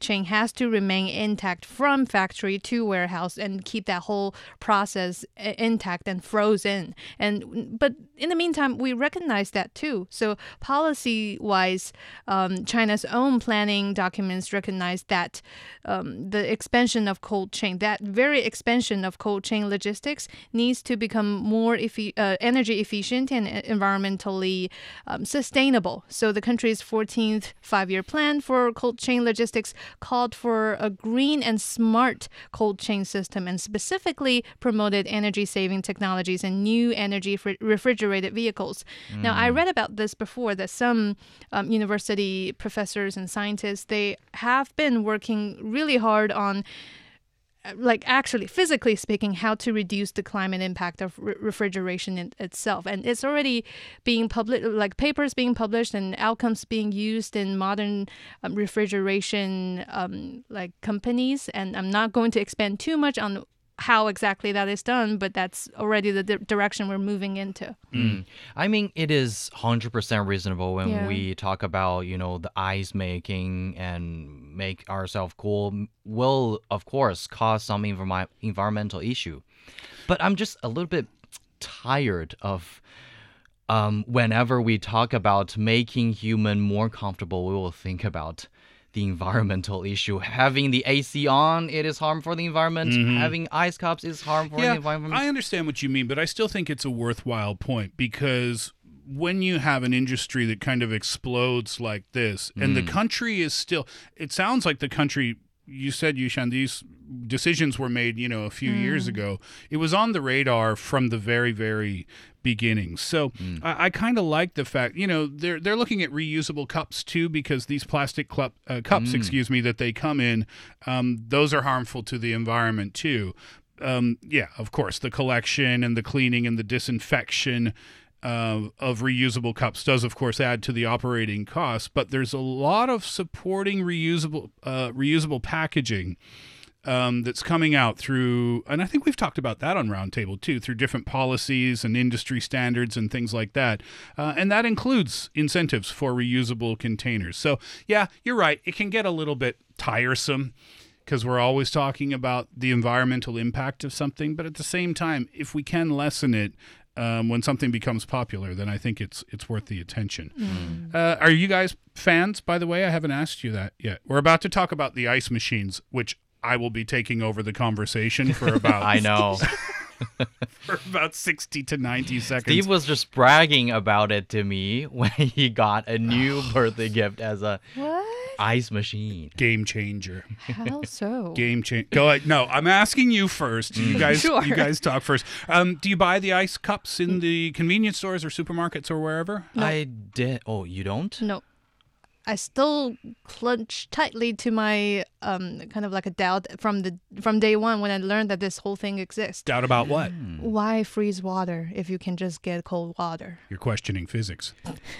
chain has to remain intact from factory to warehouse and keep that whole process intact and frozen. But in the meantime, we recognize that too. So policy-wise, China's own planning documents recognize that the expansion of cold chain, that very expansion of cold chain logistics, needs to become more energy efficient and environmentally sustainable. So the country's 14th five-year plan for cold chain logistics called for a green and smart cold chain system and specifically promoted energy-saving technologies and new energy refrigerated vehicles. Now, I read about this before, that some university professors and scientists, they have been working really hard on actually physically speaking, how to reduce the climate impact of refrigeration itself. And it's already being published, like papers being published and outcomes being used in modern refrigeration companies. And I'm not going to expand too much on how exactly that is done, but that's already the direction we're moving into. I mean, it is 100% reasonable when we talk about, the ice making and make ourselves cool will, of course, cause some environmental issue. But I'm just a little bit tired of whenever we talk about making human more comfortable, we will think about the environmental issue. Having the AC on, it is harmful for the environment. Having ice cups is harmful for the environment. I understand what you mean, but I still think it's a worthwhile point, because when you have an industry that kind of explodes like this, and the country is still, it sounds like the country, you said, Yushan, these decisions were made, a few years ago. It was on the radar from the very, very beginning. So I kind of like the fact, they're looking at reusable cups too, because these plastic cups, that they come in, those are harmful to the environment too. Of course, the collection and the cleaning and the disinfection of reusable cups does, of course, add to the operating costs, but there's a lot of supporting reusable packaging that's coming out through, and I think we've talked about that on Roundtable too, through different policies and industry standards and things like that. And that includes incentives for reusable containers. So, yeah, you're right. It can get a little bit tiresome because we're always talking about the environmental impact of something. But at the same time, if we can lessen it, when something becomes popular, then I think it's worth the attention. Are you guys fans, by the way? I haven't asked you that yet. We're about to talk about the ice machines, which I will be taking over the conversation for about I know. for about 60 to 90 seconds. Steve was just bragging about it to me when he got a new birthday gift as a ice machine. Game changer. How so? Game changer. Go ahead. No, I'm asking you first. You guys, Sure. You guys talk first. Do you buy the ice cups in the convenience stores or supermarkets or wherever? No. I did. Oh, you don't? No. I still clutch tightly to my kind of like a doubt from day one when I learned that this whole thing exists. Doubt about what? Why freeze water if you can just get cold water? You're questioning physics.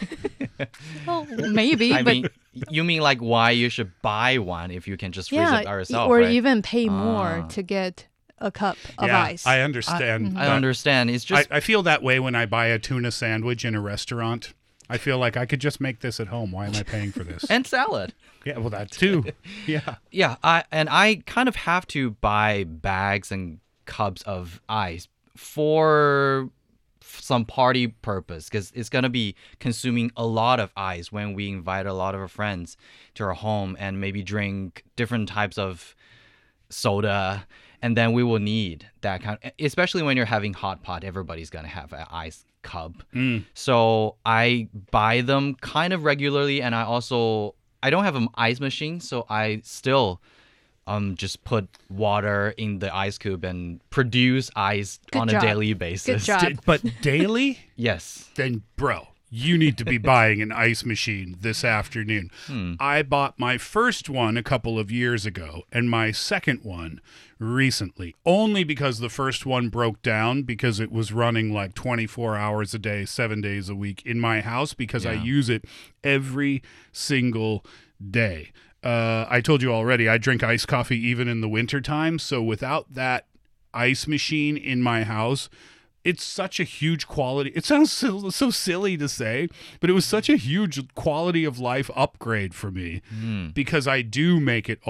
Well, maybe, I but mean, you mean like why you should buy one if you can just freeze it yourself, or right? even pay more to get a cup of ice. I understand. I understand. It's just I feel that way when I buy a tuna sandwich in a restaurant. I feel like I could just make this at home. Why am I paying for this? and salad. Yeah, well, that too. Yeah. Yeah, I kind of have to buy bags and cups of ice for some party purpose because it's going to be consuming a lot of ice when we invite a lot of our friends to our home and maybe drink different types of soda. And then we will need that kind of, especially when you're having hot pot, everybody's going to have an ice cup. So I buy them kind of regularly. And I don't have an ice machine. So I still just put water in the ice cube and produce ice on a daily basis. Good job. But daily? Yes. Then, bro, you need to be buying an ice machine this afternoon. I bought my first one a couple of years ago and my second one recently, only because the first one broke down because it was running like 24 hours a day, 7 days a week in my house because I use it every single day. I told you already, I drink iced coffee even in the wintertime. So without that ice machine in my house, it's such a huge quality. It sounds so silly to say, but it was such a huge quality of life upgrade for me because I do make it